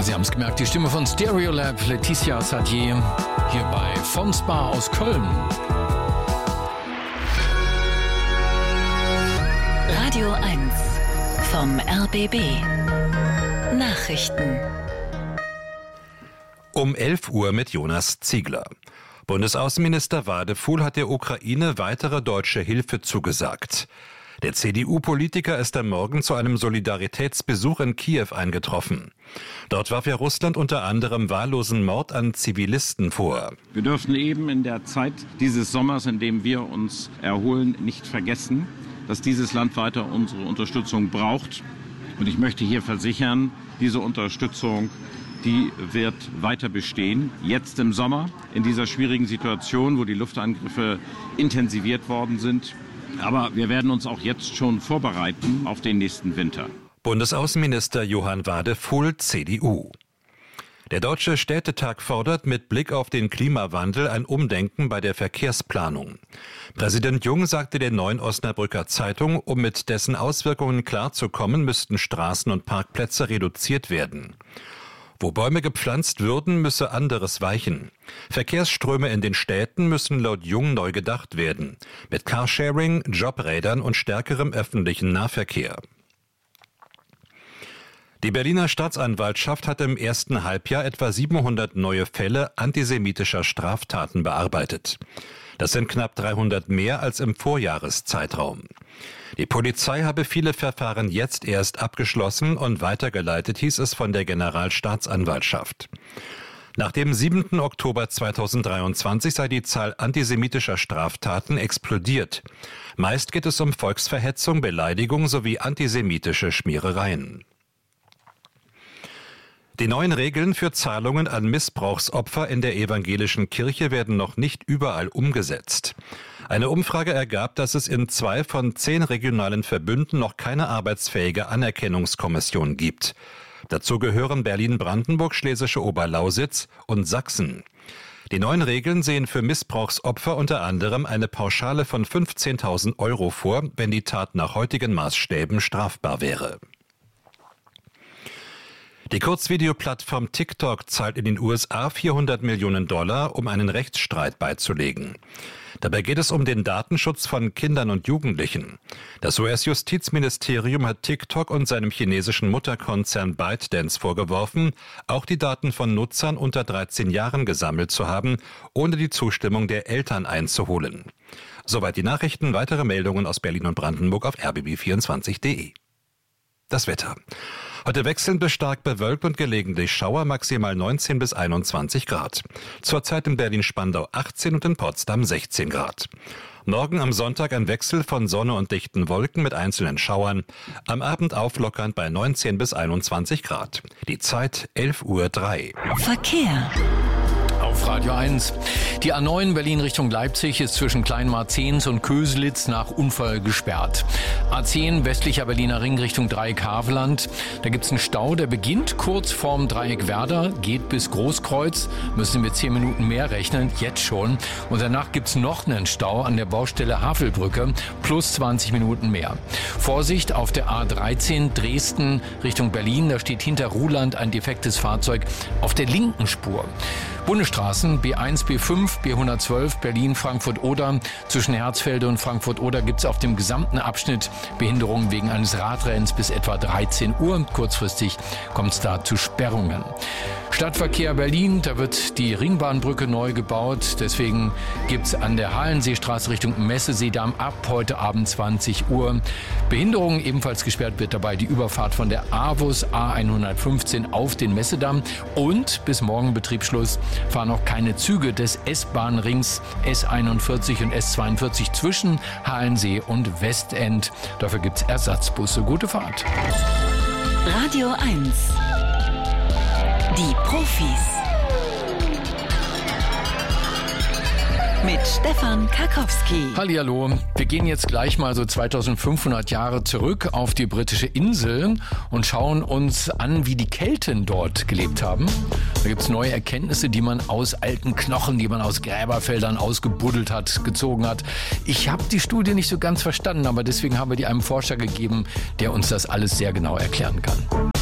Sie haben es gemerkt, die Stimme von Stereolab, Laetitia Sadier, hier bei von Spa aus Köln. Radio 1 vom RBB. Nachrichten. Um 11 Uhr mit Jonas Ziegler. Bundesaußenminister Wadefuhl hat der Ukraine weitere deutsche Hilfe zugesagt. Der CDU-Politiker ist am Morgen zu einem Solidaritätsbesuch in Kiew eingetroffen. Dort warf er Russland unter anderem wahllosen Mord an Zivilisten vor. Wir dürfen eben in der Zeit dieses Sommers, in dem wir uns erholen, nicht vergessen, dass dieses Land weiter unsere Unterstützung braucht. Und ich möchte hier versichern, diese Unterstützung, die wird weiter bestehen. Jetzt im Sommer, in dieser schwierigen Situation, wo die Luftangriffe intensiviert worden sind. Aber wir werden uns auch jetzt schon vorbereiten auf den nächsten Winter. Bundesaußenminister Johann Wadefuhl, CDU. Der Deutsche Städtetag fordert mit Blick auf den Klimawandel ein Umdenken bei der Verkehrsplanung. Präsident Jung sagte der Neuen Osnabrücker Zeitung, um mit dessen Auswirkungen klarzukommen, müssten Straßen und Parkplätze reduziert werden. Wo Bäume gepflanzt würden, müsse anderes weichen. Verkehrsströme in den Städten müssen laut Jung neu gedacht werden. Mit Carsharing, Jobrädern und stärkerem öffentlichen Nahverkehr. Die Berliner Staatsanwaltschaft hat im ersten Halbjahr etwa 700 neue Fälle antisemitischer Straftaten bearbeitet. Das sind knapp 300 mehr als im Vorjahreszeitraum. Die Polizei habe viele Verfahren jetzt erst abgeschlossen und weitergeleitet, hieß es von der Generalstaatsanwaltschaft. Nach dem 7. Oktober 2023 sei die Zahl antisemitischer Straftaten explodiert. Meist geht es um Volksverhetzung, Beleidigung sowie antisemitische Schmierereien. Die neuen Regeln für Zahlungen an Missbrauchsopfer in der evangelischen Kirche werden noch nicht überall umgesetzt. Eine Umfrage ergab, dass es in 2 von 10 regionalen Verbünden noch keine arbeitsfähige Anerkennungskommission gibt. Dazu gehören Berlin-Brandenburg, Schlesische Oberlausitz und Sachsen. Die neuen Regeln sehen für Missbrauchsopfer unter anderem eine Pauschale von 15.000 € vor, wenn die Tat nach heutigen Maßstäben strafbar wäre. Die Kurzvideoplattform TikTok zahlt in den USA $400 Millionen, um einen Rechtsstreit beizulegen. Dabei geht es um den Datenschutz von Kindern und Jugendlichen. Das US-Justizministerium hat TikTok und seinem chinesischen Mutterkonzern ByteDance vorgeworfen, auch die Daten von Nutzern unter 13 Jahren gesammelt zu haben, ohne die Zustimmung der Eltern einzuholen. Soweit die Nachrichten. Weitere Meldungen aus Berlin und Brandenburg auf rbb24.de. Das Wetter. Heute wechselnd bis stark bewölkt und gelegentlich Schauer, maximal 19 bis 21 Grad. Zurzeit in Berlin-Spandau 18 und in Potsdam 16 Grad. Morgen am Sonntag ein Wechsel von Sonne und dichten Wolken mit einzelnen Schauern. Am Abend auflockernd bei 19 bis 21 Grad. Die Zeit 11:03 Uhr. Verkehr. Auf Radio 1. Die A9 Berlin Richtung Leipzig ist zwischen Kleinmarzens und Köselitz nach Unfall gesperrt. A10 westlicher Berliner Ring Richtung Dreieck Haveland. Da gibt es einen Stau, der beginnt kurz vorm Dreieck Werder, geht bis Großkreuz. Müssen wir 10 Minuten mehr rechnen, jetzt schon. Und danach gibt es noch einen Stau an der Baustelle Havelbrücke, plus 20 Minuten mehr. Vorsicht auf der A13 Dresden Richtung Berlin. Da steht hinter Ruhland ein defektes Fahrzeug auf der linken Spur. Bundesstraßen B1, B5, B112, Berlin, Frankfurt-Oder. Zwischen Herzfelde und Frankfurt-Oder gibt es auf dem gesamten Abschnitt Behinderungen wegen eines Radrennens bis etwa 13 Uhr. Kurzfristig kommt es da zu Sperrungen. Stadtverkehr Berlin, da wird die Ringbahnbrücke neu gebaut. Deswegen gibt es an der Halenseestraße Richtung Messeseedamm ab heute Abend 20 Uhr Behinderungen. Ebenfalls gesperrt wird dabei die Überfahrt von der AWUS A115 auf den Messedamm. Und bis morgen Betriebsschluss fahren auch keine Züge des S-Bahn-Rings S41 und S42 zwischen Halensee und Westend. Dafür gibt es Ersatzbusse. Gute Fahrt. Radio 1. Die Profis. Mit Stefan Karkowski. Hallihallo. Wir gehen jetzt gleich mal so 2500 Jahre zurück auf die britische Insel und schauen uns an, wie die Kelten dort gelebt haben. Da gibt es neue Erkenntnisse, die man aus alten Knochen, die man aus Gräberfeldern ausgebuddelt hat, gezogen hat. Ich habe die Studie nicht so ganz verstanden, aber deswegen haben wir die einem Forscher gegeben, der uns das alles sehr genau erklären kann.